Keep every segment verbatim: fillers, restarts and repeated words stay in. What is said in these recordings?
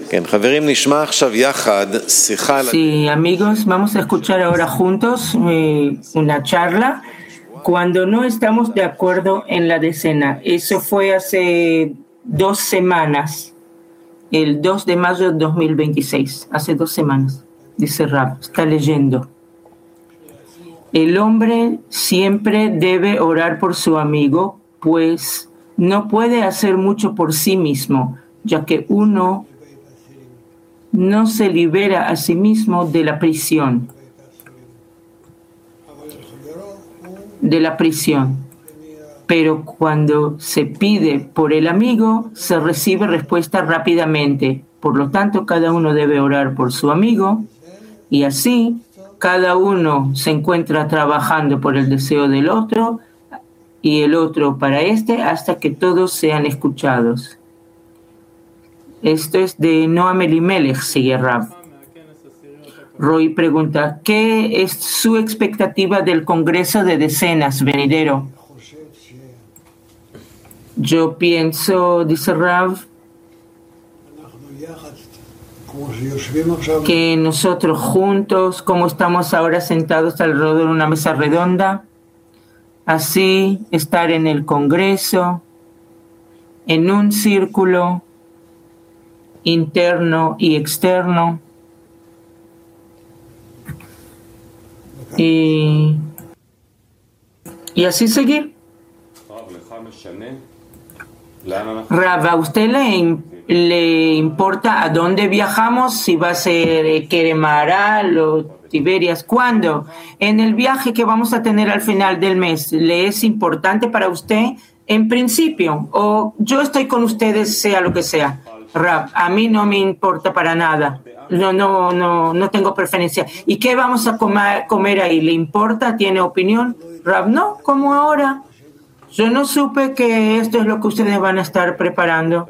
Sí, amigos, vamos a escuchar ahora juntos eh, una charla cuando no estamos de acuerdo en la decena. Eso fue hace dos semanas, el dos de mayo de dos mil veintiséis, hace dos semanas, dice Rab, está leyendo. El hombre siempre debe orar por su amigo, pues no puede hacer mucho por sí mismo, ya que uno no se libera a sí mismo de la prisión. De la prisión. Pero cuando se pide por el amigo, se recibe respuesta rápidamente. Por lo tanto, cada uno debe orar por su amigo y así cada uno se encuentra trabajando por el deseo del otro y el otro para este hasta que todos sean escuchados. Esto es de Noam Elimelech, sigue Rav. Roy pregunta, ¿qué es su expectativa del Congreso de Decenas venidero? Yo pienso, dice Rav, que nosotros juntos, como estamos ahora sentados alrededor de una mesa redonda, así estar en el Congreso, en un círculo interno y externo, y, y así seguir. Rav, ¿a usted le, le importa a dónde viajamos? Si va a ser Keremaral o Tiberias. ¿Cuándo? En el viaje que vamos a tener al final del mes, ¿le es importante para usted? En principio, o yo estoy con ustedes sea lo que sea. Rav, a mí no me importa para nada. No, no, no, no tengo preferencia. ¿Y qué vamos a comer, comer ahí? ¿Le importa? ¿Tiene opinión? Rav, no, como ahora. Yo no supe que esto es lo que ustedes van a estar preparando.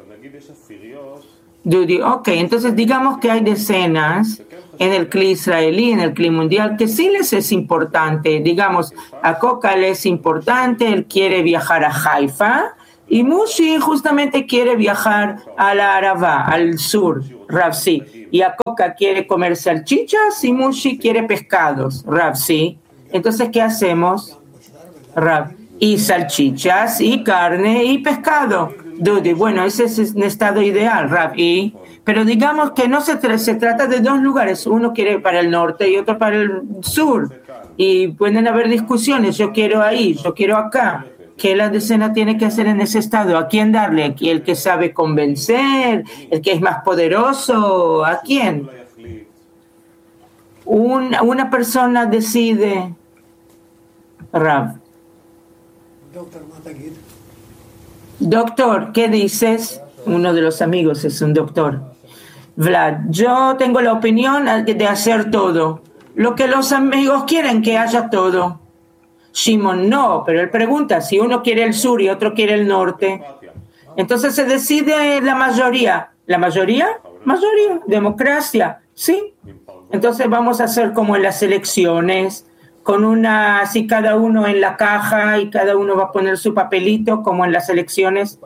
Dudy, ok, entonces digamos que hay decenas en el cli israelí, en el cli mundial, que sí les es importante. Digamos, a Coca le es importante, él quiere viajar a Haifa, y Mushi justamente quiere viajar a la Arabá, al sur, Rav, sí. Y a Coca quiere comer salchichas y Mushi quiere pescados, Rav, sí. Entonces, ¿qué hacemos? Rav, y salchichas, y carne, y pescado. Dudy, bueno, ese es un estado ideal, Rav. Y, pero digamos que no se, tra- se trata de dos lugares. Uno quiere para el norte y otro para el sur. Y pueden haber discusiones. Yo quiero ahí, yo quiero acá. ¿Qué la decena tiene que hacer en ese estado? ¿A quién darle? ¿Aquí el que sabe convencer? ¿El que es más poderoso? ¿A quién? Una, una persona decide, Rav. Doctor, ¿qué dices? Uno de los amigos es un doctor. Vlad, yo tengo la opinión de hacer todo. Lo que los amigos quieren, que haya todo. Shimon, no, pero él pregunta, si uno quiere el sur y otro quiere el norte, entonces se decide la mayoría. ¿La mayoría? Mayoría, democracia, sí. Entonces vamos a hacer como en las elecciones, con una, así cada uno en la caja y cada uno va a poner su papelito, como en las elecciones.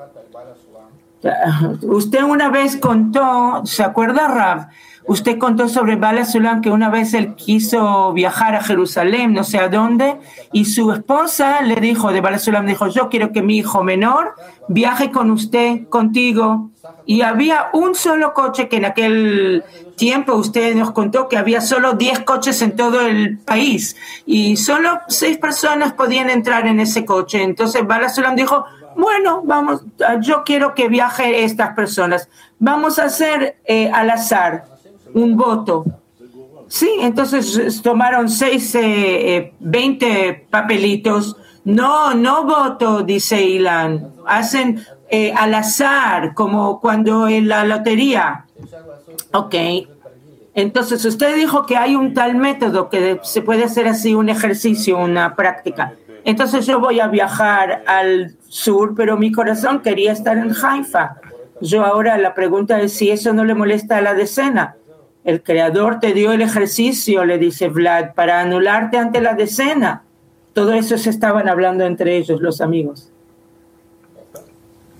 Usted una vez contó, ¿se acuerda, Rav? Usted contó sobre Bala Sulam que una vez él quiso viajar a Jerusalén, no sé a dónde, y su esposa le dijo, de Bala Sulam, dijo, yo quiero que mi hijo menor viaje con usted, contigo. Y había un solo coche, que en aquel tiempo usted nos contó que había solo diez coches en todo el país y solo seis personas podían entrar en ese coche. Entonces Bala Sulam dijo, bueno, vamos, yo quiero que viaje estas personas. Vamos a hacer eh, al azar un voto. Sí, entonces tomaron seis, eh, eh, veinte papelitos. No, no voto, dice Ilan. Hacen eh, al azar, como cuando en la lotería. Ok. Entonces usted dijo que hay un tal método que se puede hacer así, un ejercicio, una práctica. Entonces yo voy a viajar al sur, pero mi corazón quería estar en Haifa. Yo ahora la pregunta es si eso no le molesta a la decena. El creador te dio el ejercicio, le dice Vlad, para anularte ante la decena. Todo eso se estaban hablando entre ellos, los amigos. No,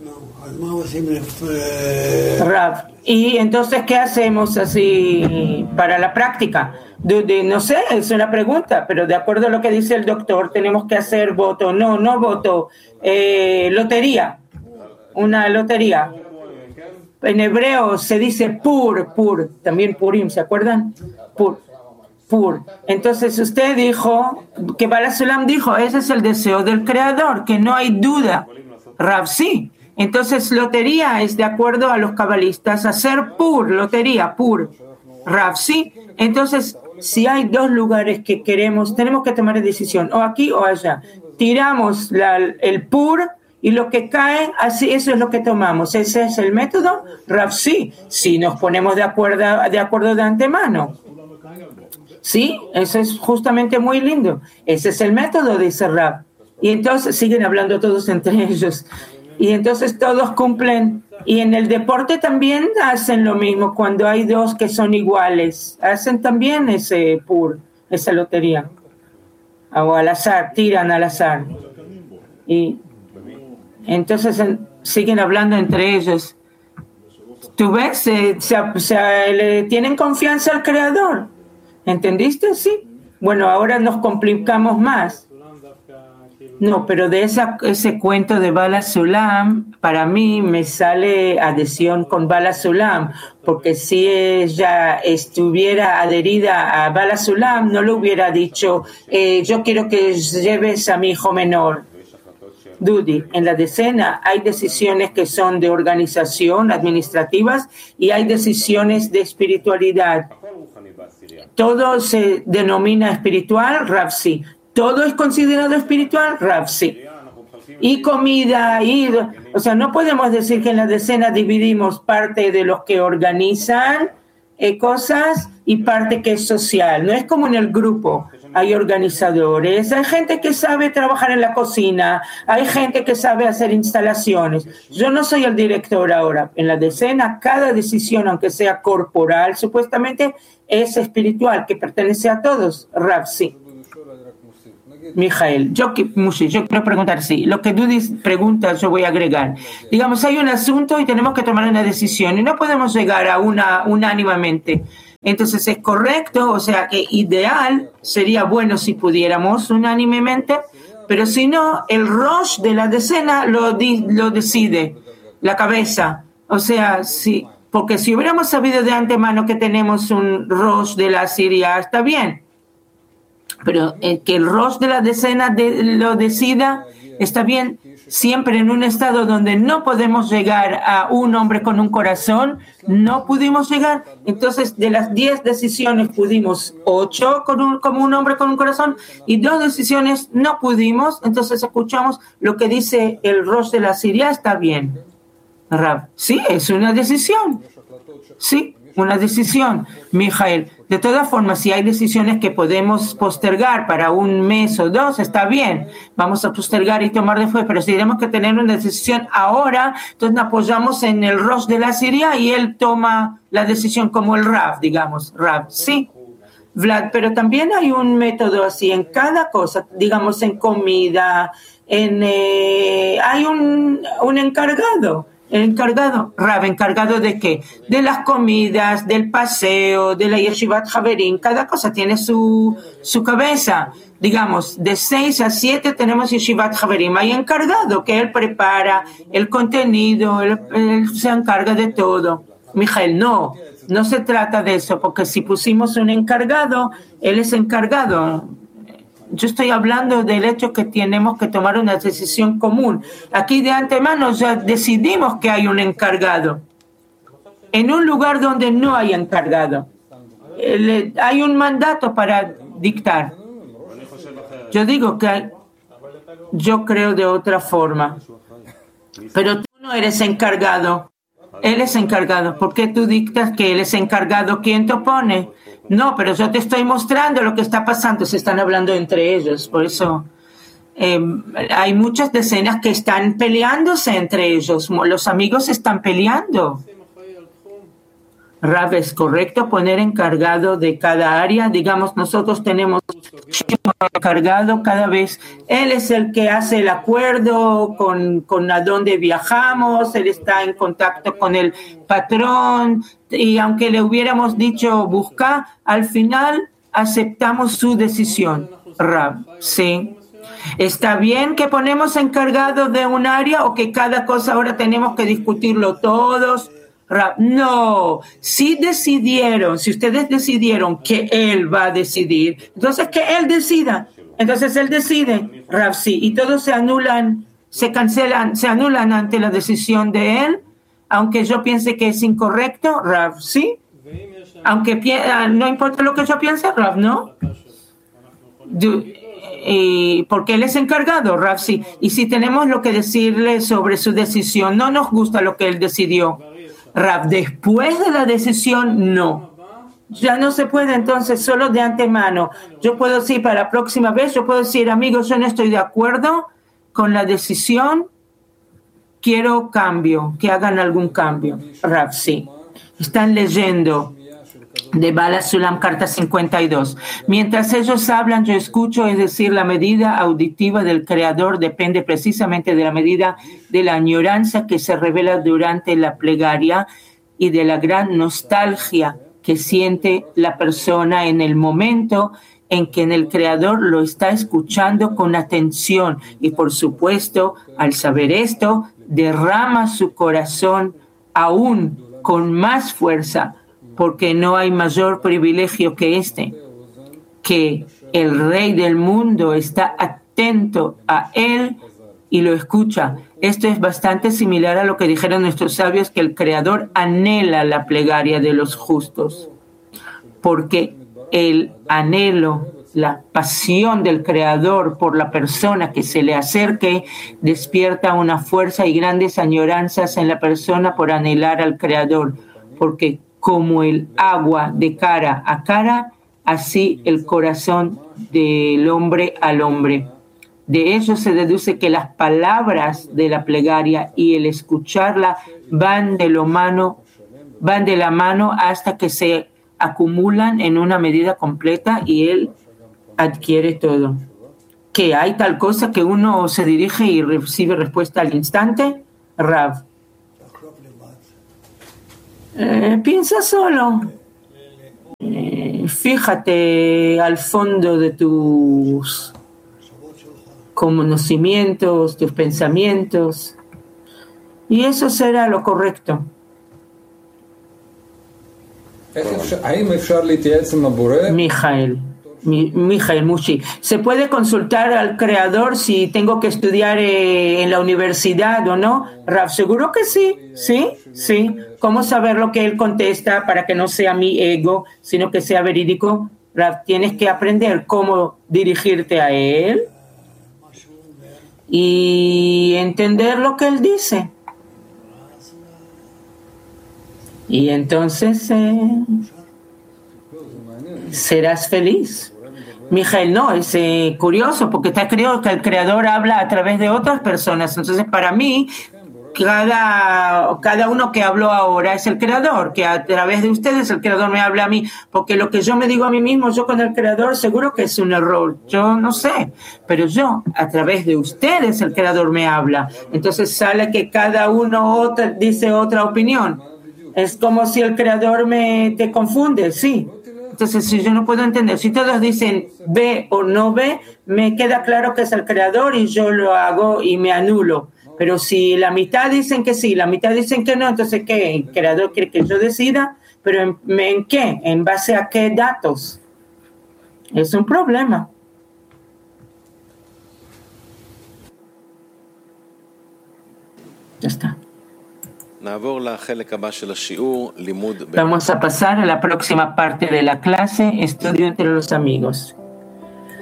Rav, y entonces, ¿qué hacemos así para la práctica? De, de, no sé, es una pregunta, pero de acuerdo a lo que dice el doctor, tenemos que hacer voto, no, no voto, eh, lotería, una lotería. En hebreo se dice pur, pur, también purim, ¿se acuerdan? Pur, pur. Entonces usted dijo, que Baal HaSulam dijo, ese es el deseo del Creador, que no hay duda. Rav, sí. Entonces lotería es de acuerdo a los cabalistas, hacer pur, lotería, pur. Rav, sí. Entonces, si hay dos lugares que queremos, tenemos que tomar decisión, o aquí o allá. Tiramos la, el pur, y lo que cae, así, eso es lo que tomamos. ¿Ese es el método? Rav, sí, si nos ponemos de acuerdo, de acuerdo de antemano. Sí, eso es justamente muy lindo. Ese es el método, dice Rav. Y entonces siguen hablando todos entre ellos. Y entonces todos cumplen. Y en el deporte también hacen lo mismo. Cuando hay dos que son iguales, hacen también ese pur, esa lotería. O al azar, tiran al azar. Y entonces siguen hablando entre ellos. ¿Tú ves? Se, se, se, le tienen confianza al Creador. ¿Entendiste? Sí. Bueno, ahora nos complicamos más. No, pero de esa, ese cuento de Baal HaSulam, para mí me sale adhesión con Baal HaSulam, porque si ella estuviera adherida a Baal HaSulam, no le hubiera dicho, eh, yo quiero que lleves a mi hijo menor. Dudi, en la decena hay decisiones que son de organización, administrativas, y hay decisiones de espiritualidad. Todo se denomina espiritual, Rav, sí. Todo es considerado espiritual, Rav, sí. Y comida, y, o sea, no podemos decir que en la decena dividimos parte de los que organizan eh, cosas y parte que es social. No es como en el grupo. Hay organizadores, hay gente que sabe trabajar en la cocina, hay gente que sabe hacer instalaciones. Yo no soy el director ahora. En la decena, cada decisión, aunque sea corporal, supuestamente es espiritual, que pertenece a todos. Rav, sí. Mijael, yo, yo quiero preguntar, sí, lo que tú preguntas yo voy a agregar. Digamos, hay un asunto y tenemos que tomar una decisión y no podemos llegar a una unánimemente. Entonces es correcto, o sea que ideal sería bueno si pudiéramos unánimemente, pero si no, el rosh de la decena lo, di, lo decide la cabeza. O sea, sí, porque si hubiéramos sabido de antemano que tenemos un rosh de la Siria, está bien. Pero eh, que el rosh de la decena de, lo decida, está bien, siempre en un estado donde no podemos llegar a un hombre con un corazón, no pudimos llegar. Entonces, de las diez decisiones pudimos ocho con un, como un hombre con un corazón y dos decisiones no pudimos. Entonces, escuchamos lo que dice el rosh de la Siria, está bien. Rav, sí, es una decisión. Sí, una decisión, Mijael. De todas formas, si hay decisiones que podemos postergar para un mes o dos, está bien. Vamos a postergar y tomar después, pero si tenemos que tener una decisión ahora, entonces nos apoyamos en el rosh de la Siria y él toma la decisión como el Rav, digamos. Rav, sí. Vlad, pero también hay un método así en cada cosa, digamos en comida, en eh, hay un, un encargado. El encargado, Rav, ¿encargado de qué? De las comidas, del paseo, de la Yeshivat Haverim. Cada cosa tiene su, su cabeza. Digamos, de seis a siete tenemos Yeshivat Haverim. Hay encargado que él prepara el contenido, él, él se encarga de todo. Mijael, no, no se trata de eso, porque si pusimos un encargado, él es encargado. Yo estoy hablando del hecho que tenemos que tomar una decisión común. Aquí de antemano ya decidimos que hay un encargado. En un lugar donde no hay encargado, hay un mandato para dictar. Yo digo que yo creo de otra forma. Pero tú no eres encargado. Él es encargado. ¿Por qué tú dictas que él es encargado? ¿Quién te opone? No, pero yo te estoy mostrando lo que está pasando. Se están hablando entre ellos. Por eso eh, hay muchas decenas que están peleándose entre ellos. Los amigos están peleando. Rav, ¿es correcto poner encargado de cada área? Digamos, nosotros tenemos encargado cada vez. Él es el que hace el acuerdo con, con a dónde viajamos, él está en contacto con el patrón y aunque le hubiéramos dicho busca, al final aceptamos su decisión. Rav, sí. ¿Está bien que ponemos encargado de un área o que cada cosa ahora tenemos que discutirlo todos? Rav, no, si decidieron, si ustedes decidieron que él va a decidir, entonces que él decida, entonces él decide, Rav, sí, y todos se anulan, se cancelan, se anulan ante la decisión de él, aunque yo piense que es incorrecto, Rav, sí, aunque no importa lo que yo piense, Rav, no, yo, y porque él es encargado, Rav, sí, y si tenemos lo que decirle sobre su decisión, no nos gusta lo que él decidió, Rav, después de la decisión, no. Ya no se puede, entonces, solo de antemano. Yo puedo decir para la próxima vez, yo puedo decir, amigos, yo no estoy de acuerdo con la decisión, quiero cambio, que hagan algún cambio. Rav, sí. Están leyendo de Bala Sulam, carta cincuenta y dos. Mientras ellos hablan, yo escucho, es decir, la medida auditiva del Creador depende precisamente de la medida de la añoranza que se revela durante la plegaria y de la gran nostalgia que siente la persona en el momento en que en el Creador lo está escuchando con atención. Y por supuesto, al saber esto, derrama su corazón aún con más fuerza, porque no hay mayor privilegio que este, que el Rey del mundo está atento a él y lo escucha. Esto es bastante similar a lo que dijeron nuestros sabios, que el Creador anhela la plegaria de los justos, porque el anhelo, la pasión del Creador por la persona que se le acerque, despierta una fuerza y grandes añoranzas en la persona por anhelar al Creador, porque como el agua de cara a cara, así el corazón del hombre al hombre. De ello se deduce que las palabras de la plegaria y el escucharla van de, lo mano, van de la mano hasta que se acumulan en una medida completa y él adquiere todo. ¿Que hay tal cosa que uno se dirige y recibe respuesta al instante? Rav. Eh, piensa solo. Eh, fíjate al fondo de tus conocimientos, tus pensamientos, y eso será lo correcto. Mijael, Mi, Mijael Mushi, ¿se puede consultar al Creador si tengo que estudiar eh, en la universidad o no? Rav, seguro que sí, sí, sí. ¿Cómo saber lo que él contesta para que no sea mi ego, sino que sea verídico? Rav, tienes que aprender cómo dirigirte a él y entender lo que él dice. Y entonces eh, serás feliz. Mijael, no, es eh, curioso porque está escrito que el Creador habla a través de otras personas. Entonces, para mí, cada, cada uno que habló ahora es el Creador, que a través de ustedes el Creador me habla a mí, porque lo que yo me digo a mí mismo, yo con el Creador, seguro que es un error, yo no sé, pero yo, a través de ustedes el Creador me habla. Entonces sale que cada uno otra, dice otra opinión. Es como si el Creador me te confunde, sí. Entonces, si yo no puedo entender, si todos dicen ve o no ve, me queda claro que es el Creador y yo lo hago y me anulo. Pero si la mitad dicen que sí, la mitad dicen que no, entonces ¿qué? ¿El Creador quiere que yo decida? ¿Pero en, en qué? ¿En base a qué datos? Es un problema. Ya está. Vamos a pasar a la próxima parte de la clase, estudio entre los amigos.